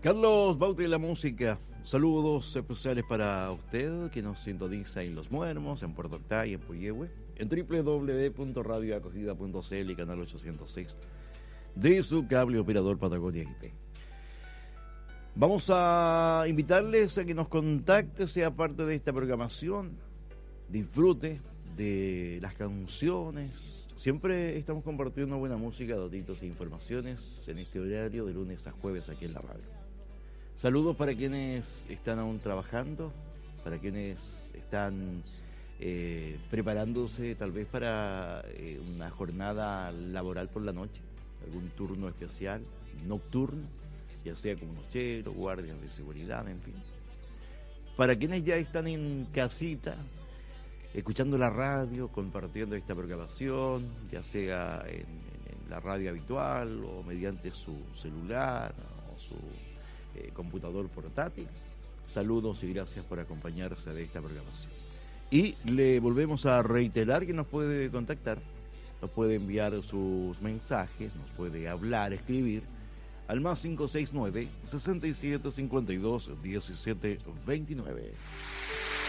Carlos Baute de la música. Saludos especiales para usted que nos sintoniza en Los Muermos, en Puerto Octay, en Puyehue, en www.radioacogida.cl y canal 806 de su cable operador Patagonia IP. Vamos a invitarles a que nos contacte, sea parte de esta programación, disfrute de las canciones. Siempre estamos compartiendo buena música, datitos e informaciones en este horario de lunes a jueves aquí en la radio. Saludos para quienes están aún trabajando, para quienes están preparándose tal vez para una jornada laboral por la noche, algún turno especial, nocturno, ya sea como nocheros, guardias de seguridad, en fin. Para quienes ya están en casita, escuchando la radio, compartiendo esta programación, ya sea en la radio habitual o mediante su celular o su computador portátil. Saludos y gracias por acompañarse de esta programación. Y le volvemos a reiterar que nos puede contactar, nos puede enviar sus mensajes, nos puede hablar, escribir al más 569 6752 1729.